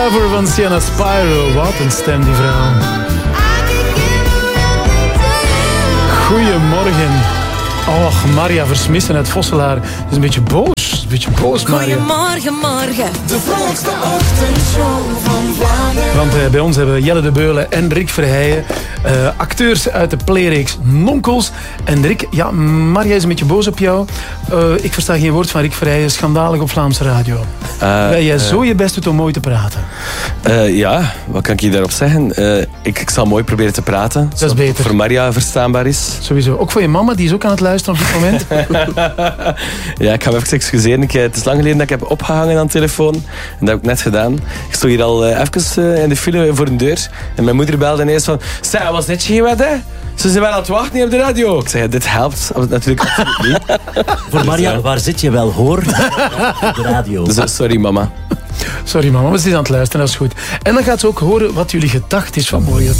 Cover van Sienna Spyro. Wat een stem, die vrouw. Goedemorgen. Och, Maria Versmissen uit Vosselaar is een beetje boos. Maria. Goedemorgen, morgen. De vrolijkste ochtendshow van Vlaanderen. Want bij ons hebben Jelle de Beulen en Rick Verheijen, acteurs uit de playreeks Nonkels. En Rick, ja, Maria is een beetje boos op jou. Ik versta geen woord van Rick Verheijen, schandalig op Vlaamse radio. Jij zo je best doet om mooi te praten. Ja, wat kan ik je daarop zeggen? Ik zal mooi proberen te praten. Dat is beter. Voor Maria verstaanbaar is. Sowieso. Ook voor je mama, die is ook aan het luisteren op dit moment. Ja, ik ga me even excuseren. Het is lang geleden dat ik heb opgehangen aan de telefoon. En dat heb ik net gedaan. Ik stond hier al even in de file voor een deur. En mijn moeder belde ineens van... Zeg, wat zit je hier met, hè? Ze zijn wel aan het wachten op de radio. Ik zei, dit helpt natuurlijk absoluut niet. Voor Maria, waar zit je wel, hoor? Op de radio. Dus, sorry, mama. Sorry, mama, maar ze is aan het luisteren, dat is goed. En dan gaat ze ook horen wat jullie gedacht is vanmorgen.